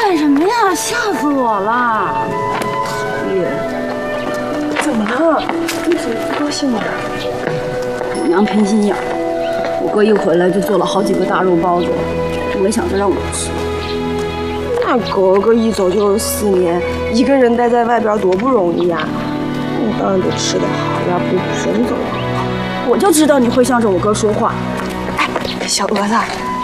干什么呀？吓死我了！ 怎么了？为什么不高兴啊？ 我娘偏心眼儿，我哥一回来就做了好几个大肉包子，就没想着让我吃。 那哥哥一走就是4年，一个人待在外边多不容易呀！你当然得吃得好，要不谁走啊？ 我就知道你会向着我哥说话。 哎，小蛾子，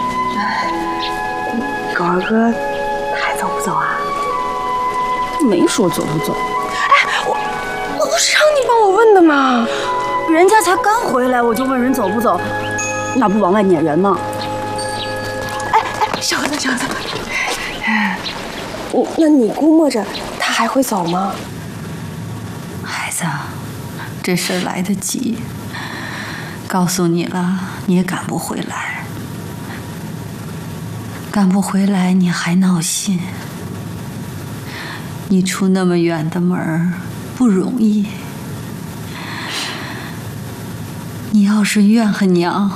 哥哥还走不走啊？ 没说走不走。 哎，我不是让你帮我问的吗？ 人家才刚回来，我就问人走不走，那不往外撵人吗？ 哎，小蛾子，那你估摸着他还会走吗？ 孩子，这事儿来得急，告诉你了，你也赶不回来，赶不回来你还闹心。你出那么远的门儿不容易，你要是怨恨娘，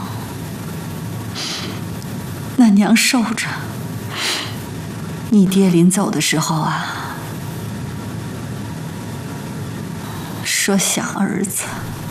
那娘受着。你爹临走的时候啊，说想儿子。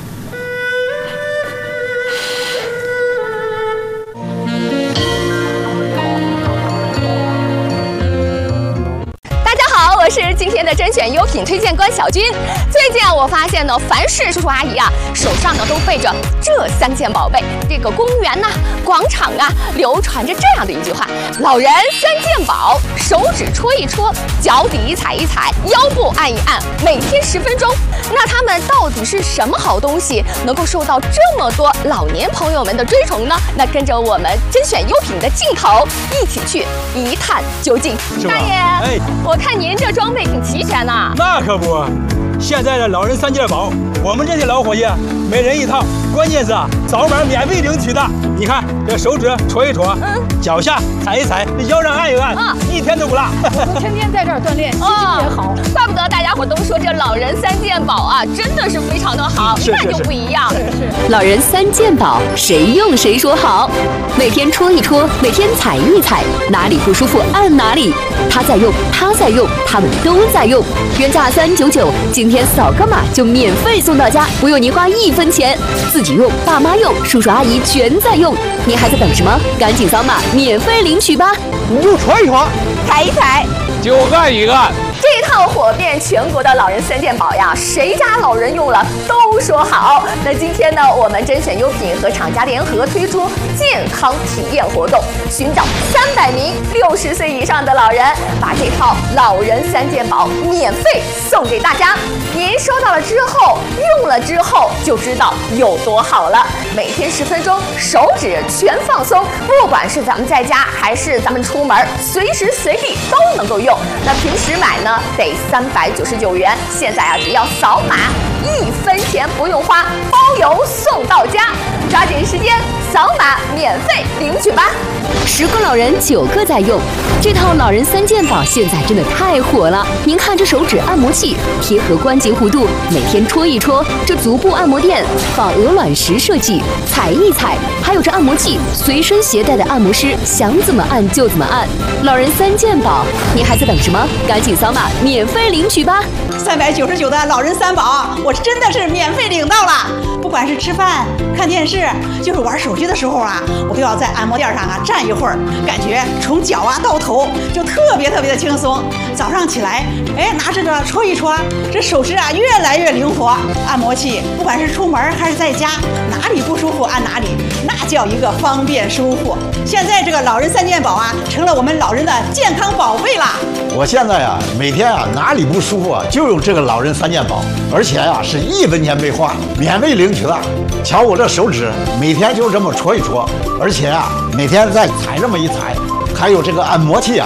我是今天的甄选优品推荐官小军。最近我发现呢，凡是叔叔阿姨啊，手上呢都背着这3件宝贝。这个公园呐、广场啊，流传着这样的一句话：老人3件宝，手指戳一戳，脚底踩一踩，腰部按一按，每天10分钟。那他们到底是什么好东西，能够受到这么多老年朋友们的追崇呢？那跟着我们甄选优品的镜头，一起去一探究竟。大爷， 哎， 我看您这装备挺齐全呐。 那可不，现在的老人3件宝，我们这些老伙计每人一套，关键是扫码免费领取的。你看这手指戳一戳，脚下踩一踩，腰上按一按，一天都不落。 天天在这儿锻炼，心情也好。 怪不得大家伙都说这老人3件宝啊，真的是非常的好，一看就不一样。 老人3件宝，谁用谁说好。每天戳一戳，每天踩一踩，哪里不舒服按哪里。他在用，他在用，他们都在用。原价399，今天扫个码就免费送到家，不用您花1分钱。自己用，爸妈用，叔叔阿姨全在用。您还在等什么？赶紧扫码免费领取吧！ 你就戳一戳， 踩一踩， 就按一按。 这套火遍全国的老人3件宝呀，谁家老人用了都说好。那今天呢，我们甄选优品和厂家联合推出健康体验活动，寻找300名60岁以上的老人，把这套老人3件宝免费送给大家。您收到了之后，用了之后就知道有多好了。每天10分钟，手指全放松，不管是咱们在家还是咱们出门，随时随地都能够用。那平时买呢得399元，现在啊只要扫码1分钱不用花，包邮送到家。抓紧时间扫码免费领取吧。 10个老人9个在用，这套老人3件宝现在真的太火了。您看这手指按摩器，贴合关节弧度，每天戳一戳；这足部按摩垫，仿鹅卵石设计，踩一踩；还有这按摩器，随身携带的按摩师想怎么按就怎么按。老人3件宝，您还在等什么？赶紧扫码免费领取吧 ！399的老人3宝，我真的是免费领到了。不管是吃饭、看电视，就是玩手机的时候啊，我都要在按摩垫上啊站一会儿，感觉从脚啊到头就特别的轻松。早上起来，哎，拿着这戳一戳，这手指啊越来越灵活。按摩器不管是出门还是在家，哪里不舒服按哪里，那叫一个方便舒服。现在这个老人3件宝啊，成了我们老人的健康宝贝啦。 我现在啊，每天啊哪里不舒服啊，就用这个老人3件宝，而且啊是1分钱没花，免费领取了。瞧我这手指，每天就这么戳一戳，而且啊每天再踩这么一踩，还有这个按摩器啊，